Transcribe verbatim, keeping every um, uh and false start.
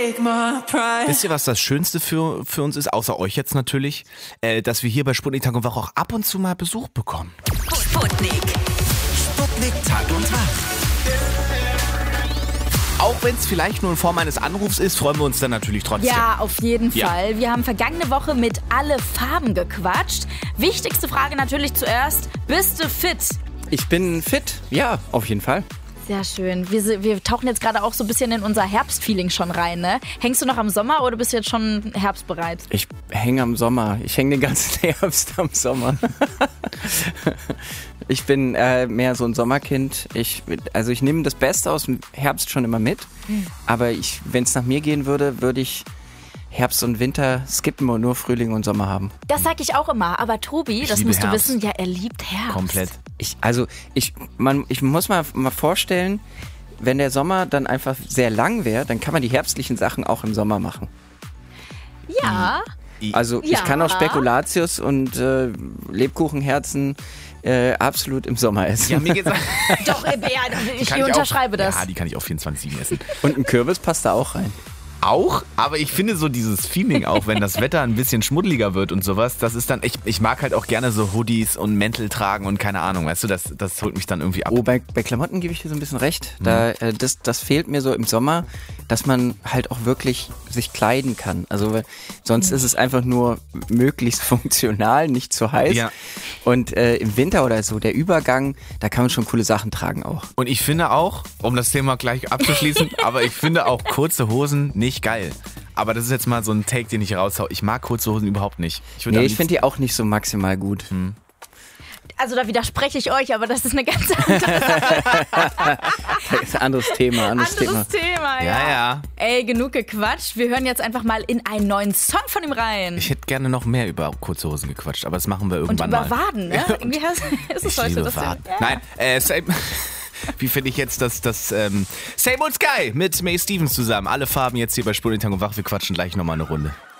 Wisst ihr, was das Schönste für, für uns ist, außer euch jetzt natürlich, äh, dass wir hier bei Sputnik Tag und Wach auch ab und zu mal Besuch bekommen. Sputnik. Sputnik Tag und Wach. Auch wenn es vielleicht nur in Form eines Anrufs ist, freuen wir uns dann natürlich trotzdem. Ja, auf jeden Ja. Fall. Wir haben vergangene Woche mit alle Farben gequatscht. Wichtigste Frage natürlich zuerst, bist du fit? Ich bin fit, ja, auf jeden Fall. Sehr schön. Wir, si- wir tauchen jetzt gerade auch so ein bisschen in unser Herbstfeeling schon rein, ne? Hängst du noch am Sommer oder bist du jetzt schon herbstbereit? Ich hänge am Sommer. Ich hänge den ganzen Herbst am Sommer. Ich bin äh, mehr so ein Sommerkind. Ich, also ich nehme das Beste aus dem Herbst schon immer mit. Aber ich, wenn es nach mir gehen würde, würde ich Herbst und Winter skippen und nur Frühling und Sommer haben. Das sag ich auch immer. Aber Tobi, Ich das liebe musst du Herbst. wissen, ja, er liebt Herbst. Komplett. Ich, also ich, man, ich muss mal, mal vorstellen, wenn der Sommer dann einfach sehr lang wäre, dann kann man die herbstlichen Sachen auch im Sommer machen. Ja. Also Ja. ich kann auch Spekulatius und äh, Lebkuchenherzen äh, absolut im Sommer essen. Ja, mir geht's Doch, äh, ja, ich kann unterschreibe auch, das. Ja, die kann ich auch vierundzwanzig sieben essen. Und ein Kürbis passt da auch rein. Auch, aber ich finde so dieses Feeling auch, wenn das Wetter ein bisschen schmuddeliger wird und sowas, das ist dann, ich, ich mag halt auch gerne so Hoodies und Mäntel tragen und keine Ahnung, weißt du, das, das holt mich dann irgendwie ab. Oh, bei, bei Klamotten gebe ich dir so ein bisschen recht. Da, äh, das, das fehlt mir so im Sommer, dass man halt auch wirklich sich kleiden kann. Also weil sonst ist es einfach nur möglichst funktional, nicht zu heiß. Ja. Und äh, im Winter oder so, der Übergang, da kann man schon coole Sachen tragen auch. Und ich finde auch, um das Thema gleich abzuschließen, aber ich finde auch kurze Hosen nicht geil. Aber das ist jetzt mal so ein Take, den ich raushau. Ich mag kurze Hosen überhaupt nicht. Ich, würd Nee, am ich liebsten- finde die auch nicht so maximal gut. Also da widerspreche ich euch, aber das ist eine ganz andere, Das ist ein anderes Thema, anderes, anderes Thema. Thema. Ja, ja. Ey, genug gequatscht. Wir hören jetzt einfach mal in einen neuen Song von ihm rein. Ich hätte gerne noch mehr über kurze Hosen gequatscht, aber das machen wir Und irgendwann über mal. Waden, ne? Irgendwie hast, ist es Ich heute liebe das Waden. Ja. Nein, äh, same, wie finde ich jetzt das, das ähm, Same Old Sky mit Mae Stevens zusammen. Alle Farben jetzt hier bei Sputnik Tag und Wach. Wir quatschen gleich nochmal eine Runde.